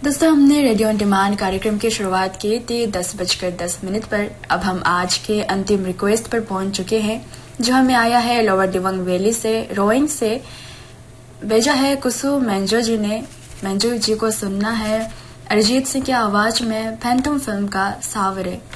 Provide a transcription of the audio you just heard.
दोस्तों, हमने radio on demand कार्यक्रम की शुरुआत की थी 10:10 पर। अब हम आज के अंतिम रिक्वेस्ट पर पहुंच चुके हैं, जो हमें आया है लोअर दिबांग वैली से, रोइंग से। भेजा है कुसु मंजू जी ने। मंजू जी को सुनना है अरिजीत सिंह की आवाज में फैंटम फिल्म का सावरे।